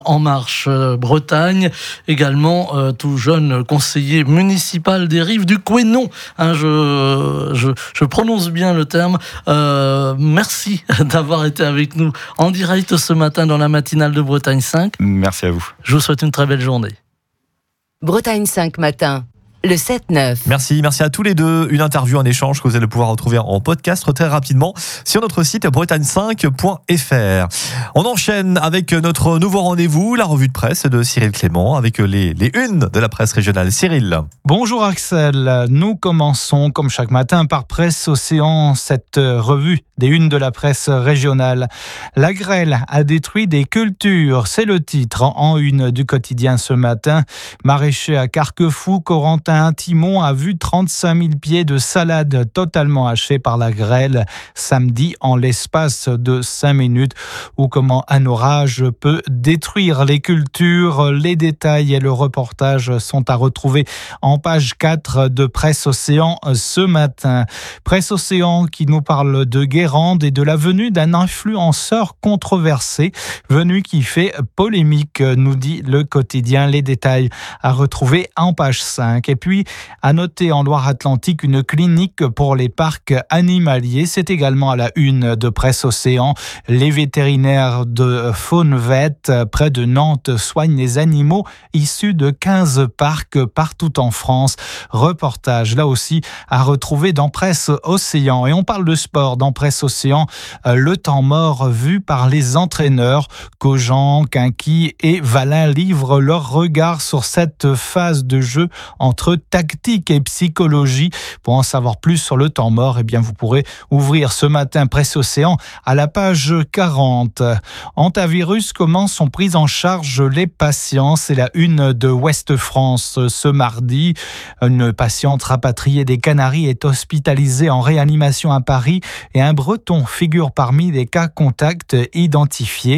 En Marche Bretagne, également tout jeune conseiller municipal des Rives du Couesnon. Je prononce bien le terme. Merci d'avoir été avec nous en direct ce matin dans la matinale de Bretagne 5. Merci à vous. Je vous souhaite une très belle journée. Bretagne 5 matin. Le 7-9. Merci à tous les deux. Une interview, un échange que vous allez pouvoir retrouver en podcast très rapidement sur notre site bretagne5.fr. On enchaîne avec notre nouveau rendez-vous, la revue de presse de Cyril Clément, avec les unes de la presse régionale. Cyril. Bonjour Axel. Nous commençons comme chaque matin par Presse Océan, cette revue des unes de la presse régionale. La grêle a détruit des cultures, c'est le titre en une du quotidien ce matin. Maraîcher à Carquefou, Corentin Timon a vu 35 000 pieds de salade totalement hachés par la grêle samedi en l'espace de 5 minutes, ou comment un orage peut détruire les cultures. Les détails et le reportage sont à retrouver en page 4 de Presse Océan ce matin. Presse Océan qui nous parle de Guérande et de la venue d'un influenceur controversé, venue qui fait polémique, nous dit le quotidien. Les détails à retrouver en page 5. Et puis, à noter en Loire-Atlantique une clinique pour les parcs animaliers. C'est également à la une de Presse Océan. Les vétérinaires de Faune-Vet, près de Nantes, soignent les animaux issus de 15 parcs partout en France. Reportage, là aussi, à retrouver dans Presse Océan. Et on parle de sport dans Presse Océan. Le temps mort vu par les entraîneurs. Cogent, Quinqui et Valin livrent leur regard sur cette phase de jeu entre tactique et psychologie. Pour en savoir plus sur le temps mort, eh bien vous pourrez ouvrir ce matin Presse Océan à la page 40. Hantavirus, comment sont prises en charge les patients? C'est la une de Ouest France ce mardi. Une patiente rapatriée des Canaries est hospitalisée en réanimation à Paris et un Breton figure parmi les cas contacts identifiés.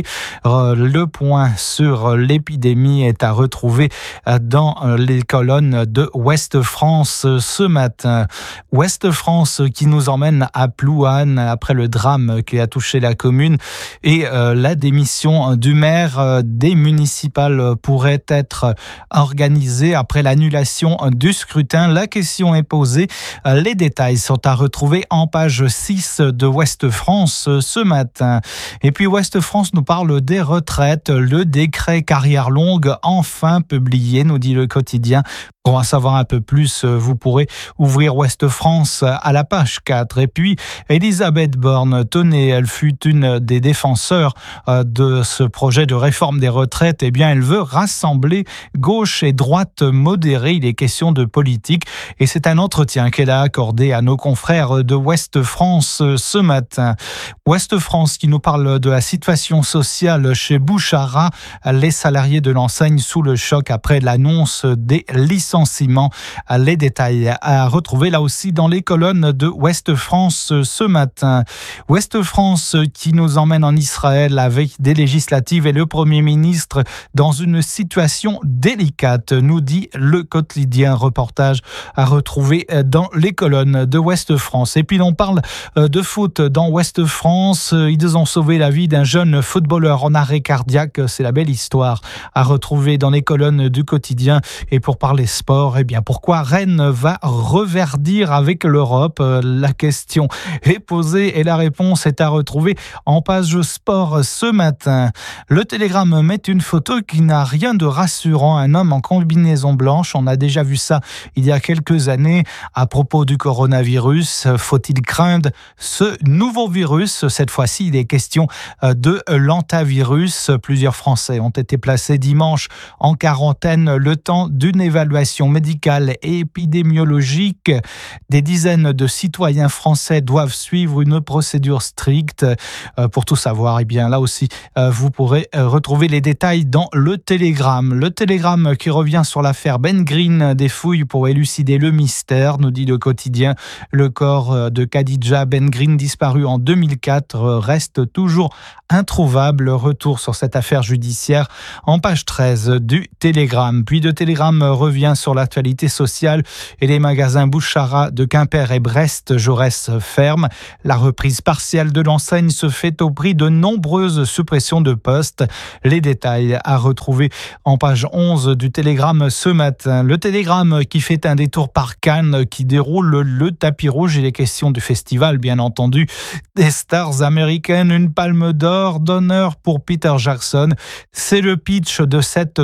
Le point sur l'épidémie est à retrouver dans les colonnes de Ouest France ce matin. Ouest France qui nous emmène à Plouanne après le drame qui a touché la commune et la démission du maire. Des municipales pourraient être organisées après l'annulation du scrutin. La question est posée. Les détails sont à retrouver en page 6 de Ouest France ce matin. Et puis Ouest France nous parle des retraites. Le décret carrière longue enfin publié, nous dit le quotidien. Pour en savoir un peu plus, vous pourrez ouvrir Ouest France à la page 4. Et puis, Elisabeth Borne, tenez, elle fut une des défenseurs de ce projet de réforme des retraites. Eh bien, elle veut rassembler gauche et droite modérée. Il est question de politique. Et c'est un entretien qu'elle a accordé à nos confrères de Ouest France ce matin. Ouest France qui nous parle de la situation sociale chez Bouchara. Les salariés de l'enseigne sous le choc après l'annonce des licenciements. Les détails à retrouver là aussi dans les colonnes de Ouest France ce matin. Ouest France qui nous emmène en Israël avec des législatives et le Premier ministre dans une situation délicate, nous dit le quotidien. Reportage à retrouver dans les colonnes de Ouest France. Et puis on parle de foot dans Ouest France. Ils ont sauvé la vie d'un jeune footballeur en arrêt cardiaque. C'est la belle histoire à retrouver dans les colonnes du quotidien. Et pour parler sport, eh bien pourquoi Rennes va reverdir avec l'Europe? La question est posée et la réponse est à retrouver en page sport ce matin. Le Télégramme met une photo qui n'a rien de rassurant. Un homme en combinaison blanche, on a déjà vu ça il y a quelques années à propos du coronavirus. Faut-il craindre ce nouveau virus? Cette fois-ci, il est question de l'hantavirus. Plusieurs Français ont été placés dimanche en quarantaine le temps d'une évaluation médicale et épidémiologique. Des dizaines de citoyens français doivent suivre une procédure stricte. Pour tout savoir, eh bien là aussi, vous pourrez retrouver les détails dans le Télégramme. Le Télégramme qui revient sur l'affaire Ben Green, des fouilles pour élucider le mystère, nous dit le quotidien. Le corps de Khadija Ben Green, disparu en 2004, reste toujours introuvable. Retour sur cette affaire judiciaire en page 13 du Télégramme. Puis le Télégramme revient sur l'actualité sociale et les magasins Bouchara de Quimper et Brest-Jaurès ferment. La reprise partielle de l'enseigne se fait au prix de nombreuses suppressions de postes. Les détails à retrouver en page 11 du Télégramme ce matin. Le Télégramme qui fait un détour par Cannes, qui déroule le tapis rouge. Il est question du festival, bien entendu, des stars américaines. Une palme d'honneur pour Peter Jackson. C'est le pitch de cette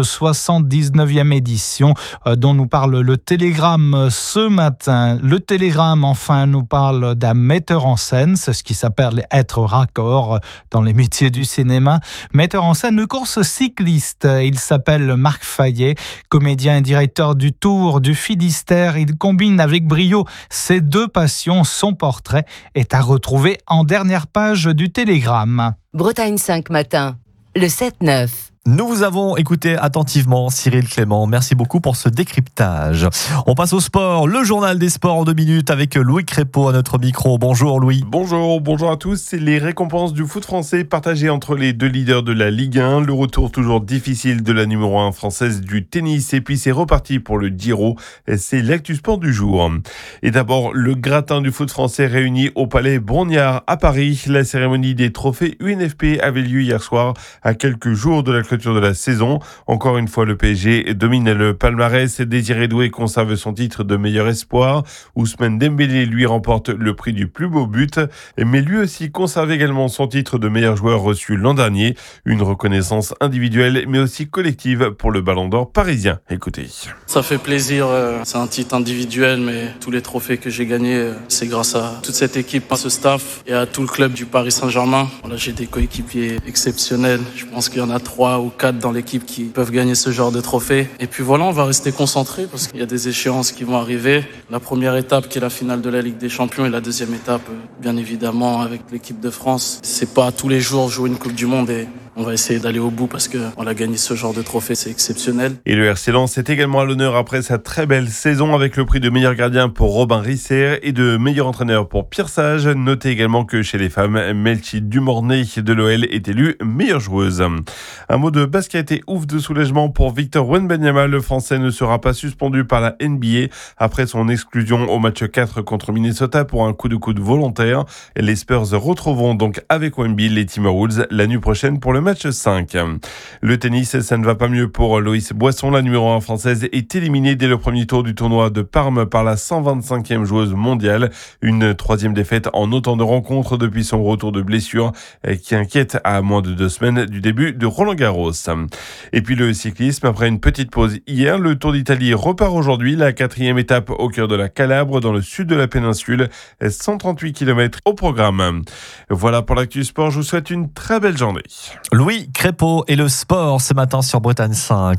79e édition dont nous parle le Télégramme ce matin. Le Télégramme, enfin, nous parle d'un metteur en scène. C'est ce qui s'appelle être raccord dans les métiers du cinéma. Metteur en scène de course cycliste. Il s'appelle Marc Fayet, comédien et directeur du Tour du Finistère. Il combine avec brio ces deux passions. Son portrait est à retrouver en dernière page du Télégramme. Bretagne 5 matin, le 7-9. Nous vous avons écouté attentivement, Cyril Clément. Merci beaucoup pour ce décryptage. On passe au sport, le journal des sports en 2 minutes avec Louis Crépeau à notre micro. Bonjour Louis. Bonjour à tous. C'est les récompenses du foot français partagées entre les deux leaders de la Ligue 1. Le retour toujours difficile de la numéro 1 française du tennis. Et puis c'est reparti pour le Giro. C'est l'actu sport du jour. Et d'abord, le gratin du foot français réuni au Palais Brongniart à Paris. La cérémonie des trophées UNFP avait lieu hier soir à quelques jours de la clôture de la saison. Encore une fois, le PSG domine le palmarès. Désiré Doué conserve son titre de meilleur espoir. Ousmane Dembélé lui remporte le prix du plus beau but. Mais lui aussi conserve également son titre de meilleur joueur reçu l'an dernier. Une reconnaissance individuelle mais aussi collective pour le Ballon d'Or parisien. Écoutez. Ça fait plaisir. C'est un titre individuel, mais tous les trophées que j'ai gagnés, c'est grâce à toute cette équipe, à ce staff et à tout le club du Paris Saint-Germain. Voilà, j'ai des coéquipiers exceptionnels. Je pense qu'il y en a 3 ou 4 dans l'équipe qui peuvent gagner ce genre de trophée. Et puis voilà, on va rester concentré parce qu'il y a des échéances qui vont arriver. La première étape qui est la finale de la Ligue des Champions et la deuxième étape, bien évidemment, avec l'équipe de France. C'est pas tous les jours jouer une Coupe du Monde et on va essayer d'aller au bout parce qu'on a gagné ce genre de trophée, c'est exceptionnel. Et le RC Lens est également à l'honneur après sa très belle saison avec le prix de meilleur gardien pour Robin Risser et de meilleur entraîneur pour Pierre Sage. Notez également que chez les femmes, Melchi Dumornay de l'OL est élue meilleure joueuse. Un mot de basket et ouf de soulagement pour Victor Wembanyama. Le Français ne sera pas suspendu par la NBA après son exclusion au match 4 contre Minnesota pour un coup de coude volontaire. Les Spurs retrouveront donc avec Wemby les Timberwolves la nuit prochaine pour le match 5. Le tennis, ça ne va pas mieux pour Loïs Boisson. La numéro 1 française est éliminée dès le premier tour du tournoi de Parme par la 125e joueuse mondiale. Une 3e défaite en autant de rencontres depuis son retour de blessure qui inquiète à moins de 2 semaines du début de Roland-Garros. Et puis le cyclisme, après une petite pause hier, le Tour d'Italie repart aujourd'hui. La 4e étape au cœur de la Calabre, dans le sud de la péninsule. 138 km au programme. Voilà pour l'actu sport. Je vous souhaite une très belle journée. Louis Crépeau et le sport ce matin sur Bretagne 5,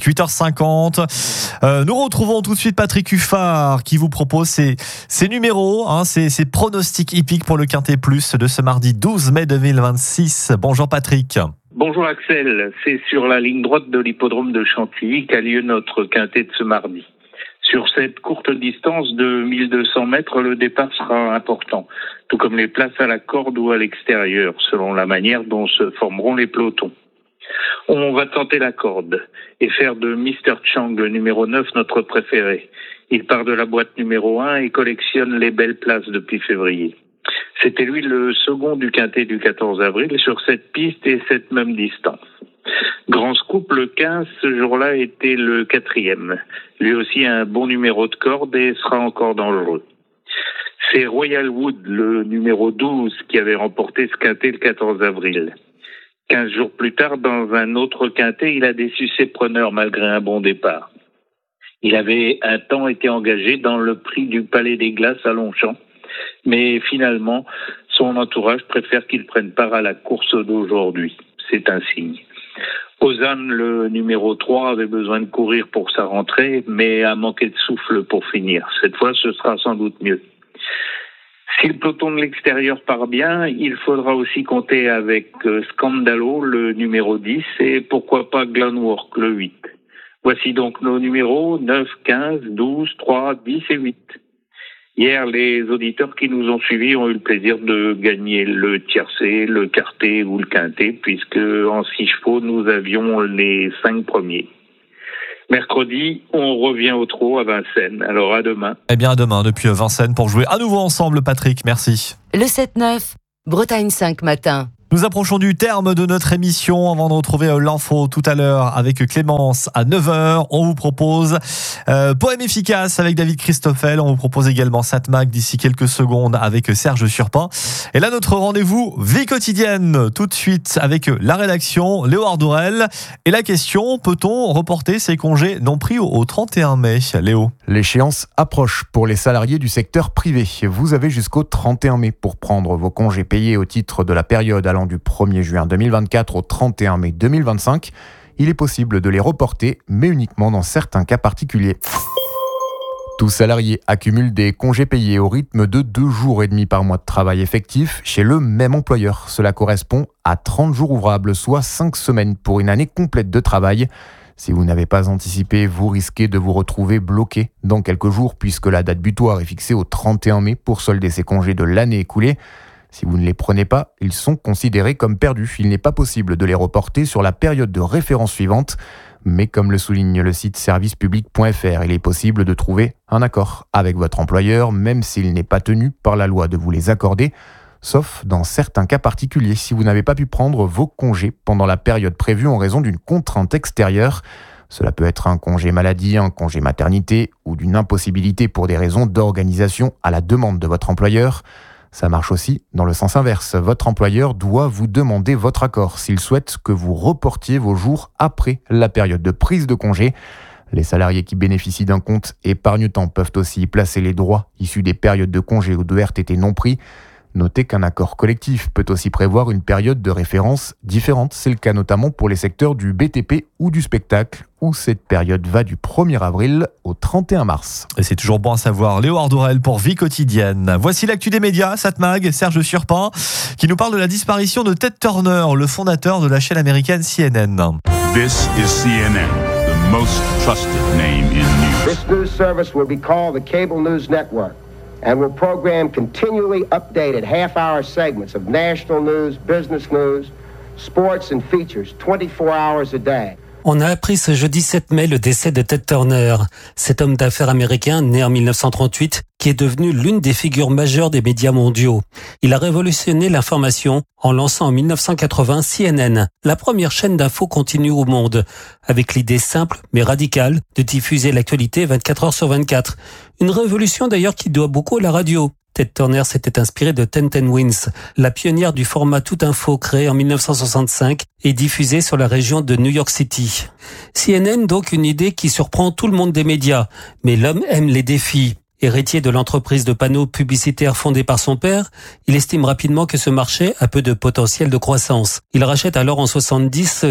8h50. Nous retrouvons tout de suite Patrick Huffard qui vous propose ses numéros, ses pronostics hippiques pour le Quintet Plus de ce mardi 12 mai 2026. Bonjour Patrick. Bonjour Axel, c'est sur la ligne droite de l'hippodrome de Chantilly qu'a lieu notre quintet de ce mardi. Sur cette courte distance de 1200 mètres, le départ sera important, tout comme les places à la corde ou à l'extérieur, selon la manière dont se formeront les pelotons. On va tenter la corde et faire de Mr. Chang, le numéro 9, notre préféré. Il part de la boîte numéro 1 et collectionne les belles places depuis février. C'était lui le second du quintet du 14 avril sur cette piste et cette même distance. Grand Scoop, le 15, ce jour-là, était le 4e. Lui aussi un bon numéro de corde et sera encore dangereux. C'est Royal Wood, le numéro 12, qui avait remporté ce quintet le 14 avril. 15 jours plus tard, dans un autre quintet, il a déçu ses preneurs malgré un bon départ. Il avait un temps été engagé dans le prix du Palais des Glaces à Longchamp. Mais finalement, son entourage préfère qu'il prenne part à la course d'aujourd'hui. C'est un signe. Ozan, le numéro 3, avait besoin de courir pour sa rentrée, mais a manqué de souffle pour finir. Cette fois, ce sera sans doute mieux. Si le peloton de l'extérieur part bien, il faudra aussi compter avec Scandalo, le numéro 10, et pourquoi pas Glenwork, le 8. Voici donc nos numéros 9, 15, 12, 3, 10 et 8. Hier, les auditeurs qui nous ont suivis ont eu le plaisir de gagner le tiercé, le quartet ou le quintet, puisque en 6 chevaux, nous avions les 5 premiers. Mercredi, on revient au trot à Vincennes. Alors à demain. Eh bien, à demain depuis Vincennes pour jouer à nouveau ensemble, Patrick. Merci. Le 7-9, Bretagne 5 matin. Nous approchons du terme de notre émission. Avant de retrouver l'info tout à l'heure avec Clémence à 9h, on vous propose Poème efficace avec David Christoffel. On vous propose également Satmag d'ici quelques secondes avec Serge Surpin. Et là, notre rendez-vous vie quotidienne tout de suite avec la rédaction, Léo Ardorel. Et la question, peut-on reporter ses congés non pris au 31 mai, Léo? L'échéance approche pour les salariés du secteur privé. Vous avez jusqu'au 31 mai pour prendre vos congés payés au titre de la période allant du 1er juin 2024 au 31 mai 2025. Il est possible de les reporter, mais uniquement dans certains cas particuliers. Tout salarié accumule des congés payés au rythme de 2 jours et demi par mois de travail effectif chez le même employeur. Cela correspond à 30 jours ouvrables, soit 5 semaines pour une année complète de travail. Si vous n'avez pas anticipé, vous risquez de vous retrouver bloqué dans quelques jours puisque la date butoir est fixée au 31 mai pour solder ces congés de l'année écoulée. Si vous ne les prenez pas, ils sont considérés comme perdus. Il n'est pas possible de les reporter sur la période de référence suivante. Mais comme le souligne le site servicepublic.fr, il est possible de trouver un accord avec votre employeur, même s'il n'est pas tenu par la loi de vous les accorder, sauf dans certains cas particuliers, si vous n'avez pas pu prendre vos congés pendant la période prévue en raison d'une contrainte extérieure. Cela peut être un congé maladie, un congé maternité ou d'une impossibilité pour des raisons d'organisation à la demande de votre employeur. Ça marche aussi dans le sens inverse. Votre employeur doit vous demander votre accord s'il souhaite que vous reportiez vos jours après la période de prise de congé. Les salariés qui bénéficient d'un compte épargne-temps peuvent aussi placer les droits issus des périodes de congé ou de RTT non pris. Notez qu'un accord collectif peut aussi prévoir une période de référence différente. C'est le cas notamment pour les secteurs du BTP ou du spectacle, où cette période va du 1er avril au 31 mars. Et c'est toujours bon à savoir. Léo Ardorel pour Vie quotidienne. Voici l'actu des médias, Satmag, Serge Surpin, qui nous parle de la disparition de Ted Turner, le fondateur de la chaîne américaine CNN. This is CNN, the most trusted name in news. This news service will be called the Cable News Network and will program continually updated half-hour segments of national news, business news, sports and features 24 hours a day. On a appris ce jeudi 7 mai le décès de Ted Turner, cet homme d'affaires américain né en 1938 qui est devenu l'une des figures majeures des médias mondiaux. Il a révolutionné l'information en lançant en 1980 CNN, la première chaîne d'infos continue au monde, avec l'idée simple mais radicale de diffuser l'actualité 24 heures sur 24. Une révolution d'ailleurs qui doit beaucoup à la radio. Ted Turner s'était inspiré de 1010 Wins, la pionnière du format Tout Info créé en 1965 et diffusé sur la région de New York City. CNN, donc une idée qui surprend tout le monde des médias, mais l'homme aime les défis. Héritier de l'entreprise de panneaux publicitaires fondée par son père, il estime rapidement que ce marché a peu de potentiel de croissance. Il rachète alors en 70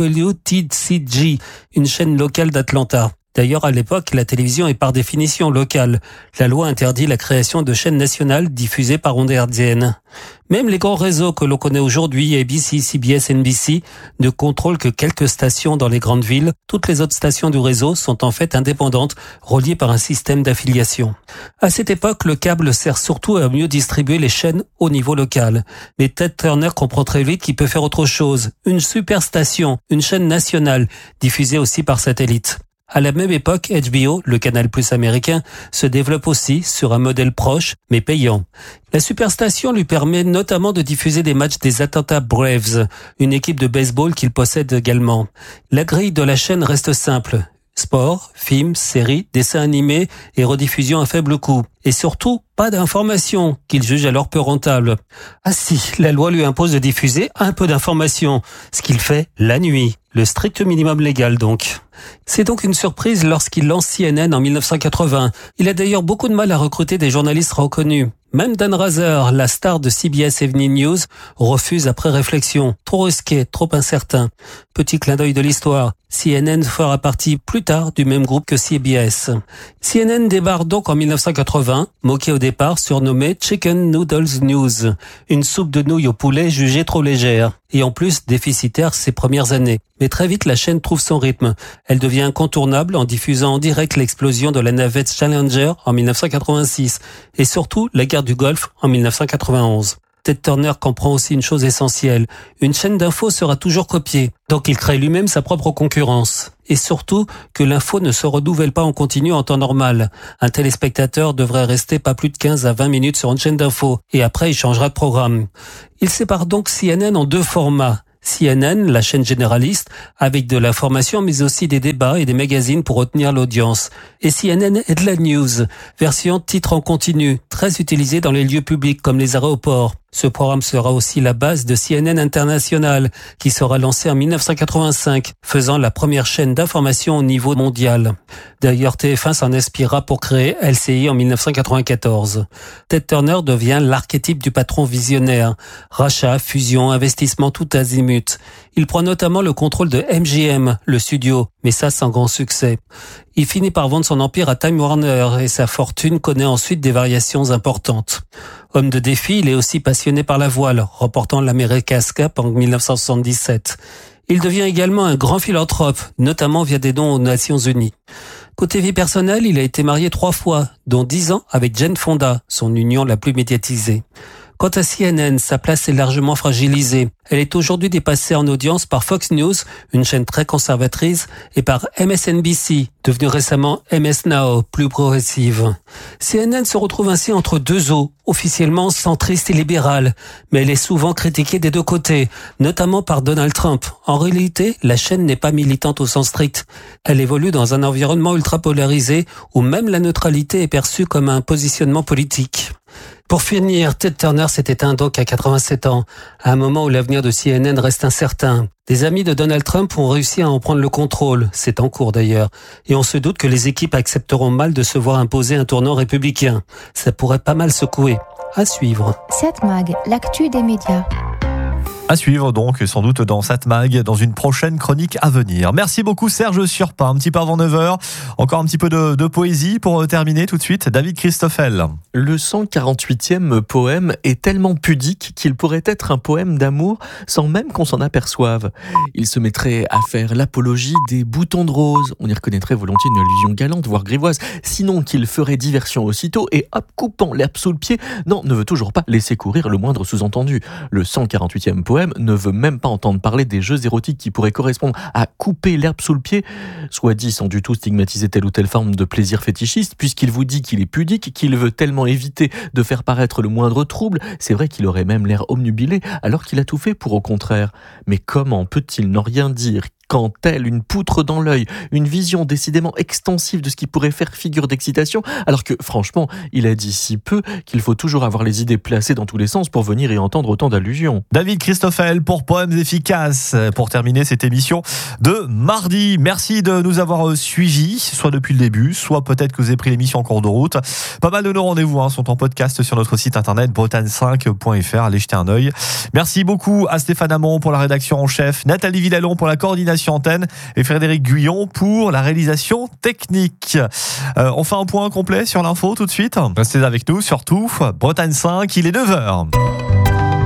WTCG, une chaîne locale d'Atlanta. D'ailleurs, à l'époque, la télévision est par définition locale. La loi interdit la création de chaînes nationales diffusées par ondes hertziennes. Même les grands réseaux que l'on connaît aujourd'hui, ABC, CBS, NBC, ne contrôlent que quelques stations dans les grandes villes. Toutes les autres stations du réseau sont en fait indépendantes, reliées par un système d'affiliation. À cette époque, le câble sert surtout à mieux distribuer les chaînes au niveau local. Mais Ted Turner comprend très vite qu'il peut faire autre chose. Une super station, une chaîne nationale, diffusée aussi par satellite. À la même époque, HBO, le canal plus américain, se développe aussi sur un modèle proche, mais payant. La superstation lui permet notamment de diffuser des matchs des Atlanta Braves, une équipe de baseball qu'il possède également. La grille de la chaîne reste simple. Sport, films, séries, dessins animés et rediffusion à faible coût. Et surtout, pas d'informations qu'il juge alors peu rentable. Ah si, la loi lui impose de diffuser un peu d'informations, ce qu'il fait la nuit. Le strict minimum légal donc. C'est donc une surprise lorsqu'il lance CNN en 1980. Il a d'ailleurs beaucoup de mal à recruter des journalistes reconnus. Même Dan Rather, la star de CBS Evening News, refuse après réflexion. Trop risqué, trop incertain. Petit clin d'œil de l'histoire. CNN fera partie plus tard du même groupe que CBS. CNN débarque donc en 1980, moqué au départ, surnommé Chicken Noodles News. Une soupe de nouilles au poulet jugée trop légère. Et en plus déficitaire ces premières années. Mais très vite, la chaîne trouve son rythme. Elle devient incontournable en diffusant en direct l'explosion de la navette Challenger en 1986 et surtout la guerre du Golfe en 1991. Ted Turner comprend aussi une chose essentielle. Une chaîne d'infos sera toujours copiée. Donc il crée lui-même sa propre concurrence. et surtout que l'info ne se renouvelle pas en continu en temps normal. Un téléspectateur devrait rester pas plus de 15 à 20 minutes sur une chaîne d'info et après il changera de programme. Il sépare donc CNN en deux formats. CNN, la chaîne généraliste, avec de l'information mais aussi des débats et des magazines pour retenir l'audience. Et CNN Headline News, version titre en continu, très utilisée dans les lieux publics comme les aéroports. Ce programme sera aussi la base de CNN International, qui sera lancé en 1985, faisant la première chaîne d'information au niveau mondial. D'ailleurs, TF1 s'en inspirera pour créer LCI en 1994. Ted Turner devient l'archétype du patron visionnaire. Rachat, fusion, investissement tout azimut. Il prend notamment le contrôle de MGM, le studio, mais ça sans grand succès. Il finit par vendre son empire à Time Warner et sa fortune connaît ensuite des variations importantes. Homme de défi, il est aussi passionné par la voile, remportant l'America's Cup en 1977. Il devient également un grand philanthrope, notamment via des dons aux Nations Unies. Côté vie personnelle, il a été marié 3 fois, dont 10 ans avec Jane Fonda, son union la plus médiatisée. Quant à CNN, sa place est largement fragilisée. Elle est aujourd'hui dépassée en audience par Fox News, une chaîne très conservatrice, et par MSNBC, devenue récemment MS Now, plus progressive. CNN se retrouve ainsi entre deux eaux, officiellement centriste et libérale, mais elle est souvent critiquée des deux côtés, notamment par Donald Trump. En réalité, la chaîne n'est pas militante au sens strict. Elle évolue dans un environnement ultra polarisé, où même la neutralité est perçue comme un positionnement politique. Pour finir, Ted Turner s'est éteint donc à 87 ans, à un moment où l'avenir de CNN reste incertain. Des amis de Donald Trump ont réussi à en prendre le contrôle, c'est en cours d'ailleurs, et on se doute que les équipes accepteront mal de se voir imposer un tournant républicain. Ça pourrait pas mal secouer. À suivre. 7 Mag, l'actu des médias. À suivre donc, sans doute dans Satmag, dans une prochaine chronique à venir. Merci beaucoup Serge Surpin, un petit peu avant 9h. Encore un petit peu de poésie pour terminer tout de suite. David Christoffel. Le 148e poème est tellement pudique qu'il pourrait être un poème d'amour sans même qu'on s'en aperçoive. Il se mettrait à faire l'apologie des boutons de rose. On y reconnaîtrait volontiers une allusion galante, voire grivoise. Sinon qu'il ferait diversion aussitôt et hop, coupant l'herbe sous le pied, non, ne veut toujours pas laisser courir le moindre sous-entendu. Le 148e poème ne veut même pas entendre parler des jeux érotiques qui pourraient correspondre à couper l'herbe sous le pied, soit dit sans du tout stigmatiser telle ou telle forme de plaisir fétichiste, puisqu'il vous dit qu'il est pudique, qu'il veut tellement éviter de faire paraître le moindre trouble. C'est vrai qu'il aurait même l'air omnubilé, alors qu'il a tout fait pour au contraire. Mais comment peut-il n'en rien dire quand telle une poutre dans l'œil, une vision décidément extensive de ce qui pourrait faire figure d'excitation, alors que, franchement, il a dit si peu qu'il faut toujours avoir les idées placées dans tous les sens pour venir y entendre autant d'allusions. David Christoffel pour Poèmes efficaces, pour terminer cette émission de mardi. Merci de nous avoir suivis, soit depuis le début, soit peut-être que vous avez pris l'émission en cours de route. Pas mal de nos rendez-vous sont en podcast sur notre site internet bretagne5.fr, allez jeter un œil. Merci beaucoup à Stéphane Hamon pour la rédaction en chef, Nathalie Villalon pour la coordination antenne et Frédéric Guyon pour la réalisation technique. On fait un point complet sur l'info tout de suite. Restez avec nous, surtout Bretagne 5, il est 9h.